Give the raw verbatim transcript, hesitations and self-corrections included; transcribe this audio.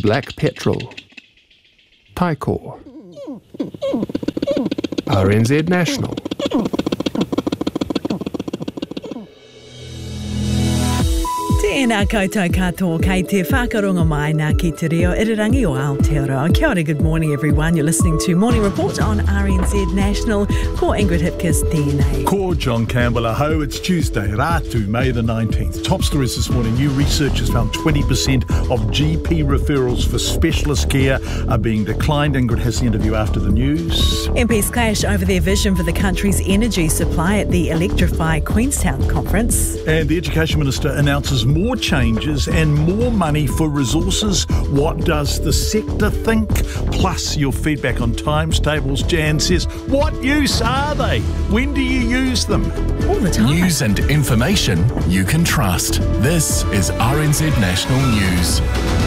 Black Petrol, Tycor, R N Z National. Tēnā koutou katoa kei te whakaronga mai nā ki te reo irirangi o Aotearoa. Kia ora, good morning everyone. You're listening to Morning Report on R N Z National. Ko Ingrid Hipkiss, tēnei. Ko John Campbell, aho. It's Tuesday, Ratu, May the nineteenth. Top stories this morning. New research has found twenty percent of G P referrals for specialist care are being declined. Ingrid has the interview after the news. M Ps clash over their vision for the country's energy supply at the Electrify Queenstown conference. And the Education Minister announces more More changes and more money for resources. What does the sector think? Plus your feedback on times tables. Jan says, what use are they? When do you use them? All the time. News and information you can trust. This is R N Z National News.